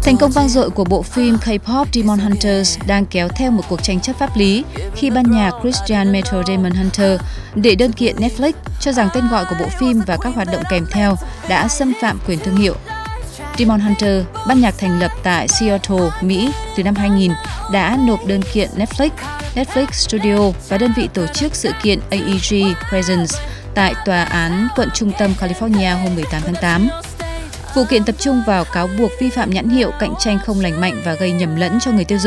Thành công vang dội của bộ phim K-pop Demon Hunters đang kéo theo một cuộc tranh chấp pháp lý khi ban nhạc Christian Metal Demon Hunter đệ đơn kiện Netflix cho rằng tên gọi của bộ phim và các hoạt động kèm theo đã xâm phạm quyền thương hiệu. Demon Hunter, ban nhạc thành lập tại Seattle, Mỹ từ năm 2000, đã nộp đơn kiện Netflix, Netflix Studio và đơn vị tổ chức sự kiện AEG Presents tại Tòa án quận Trung tâm California hôm 18 tháng 8. Vụ kiện tập trung vào cáo buộc vi phạm nhãn hiệu, cạnh tranh không lành mạnh và gây nhầm lẫn cho người tiêu dùng.